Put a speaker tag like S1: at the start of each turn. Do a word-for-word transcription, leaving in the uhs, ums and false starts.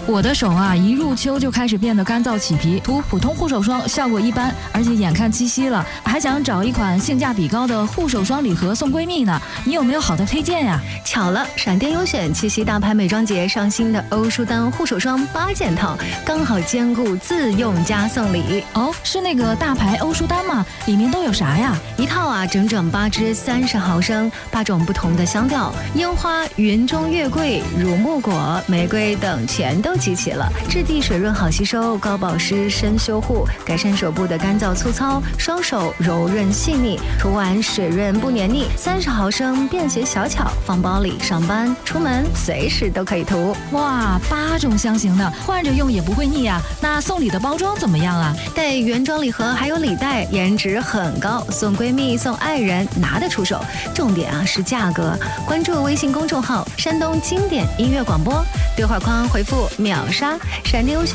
S1: 我的手啊，一入秋就开始变得干燥起皮，涂普通护手霜效果一般，而且眼看七夕了，还想找一款性价比高的护手霜礼盒送闺蜜呢。你有没有好的推荐呀？
S2: 巧了，闪电优选七夕大牌美妆节上新的欧舒丹护手霜八件套，刚好兼顾自用加送礼。
S1: 哦，是那个大牌欧舒丹吗？里面都有啥呀？
S2: 一套啊，整整八支三十毫升，八种不同的香调，樱花、云中月桂、乳木果、玫瑰等全都集齐了。质地水润好吸收，高保湿深修护，改善手部的干燥粗糙，双手柔润细腻，涂完水润不黏腻。三十毫升便携小巧，放包里，上班出门随时都可以涂。
S1: 哇，八种香型的，换着用也不会腻啊。那送礼的包装怎么样啊？
S2: 带原装礼盒还有礼袋，颜值很高，送闺蜜送爱人拿得出手。重点啊是价格。关注微信公众号山东经典音乐广播，对话框回复秒杀闪电优选。